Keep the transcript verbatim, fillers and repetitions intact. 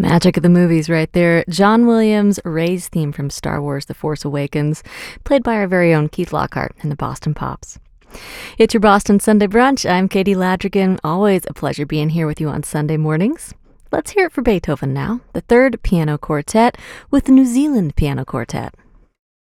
Magic of the movies right there. John Williams' Rey's theme from Star Wars The Force Awakens, played by our very own Keith Lockhart and the Boston Pops. It's your Boston Sunday Brunch. I'm Katie Ladrigan. Always a pleasure being here with you on Sunday mornings. Let's hear it for Beethoven now, the third piano quartet with the New Zealand Piano Quartet.